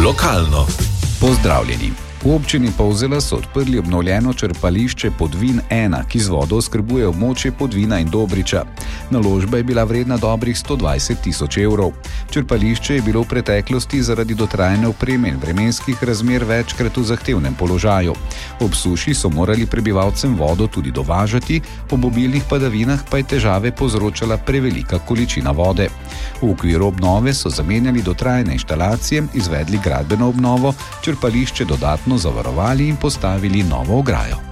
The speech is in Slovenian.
Lokalno. Pozdravljeni. V občini Polzela so odprli obnovljeno črpališče Podvin 1, ki z vodo oskrbuje območje Podvina in Dobriča. Naložba je bila vredna dobrih 120 tisoč evrov. Črpališče je bilo v preteklosti zaradi dotrajane opreme in vremenskih razmer večkrat v zahtevnem položaju. Ob suši so morali prebivalcem vodo tudi dovažati, ob obilnih padavinah pa je težave povzročala prevelika količina vode. V okviru obnove so zamenjali dotrajane inštalacije, izvedli gradbeno obnovo, črpališče dodatno zavarovali in postavili novo ograjo.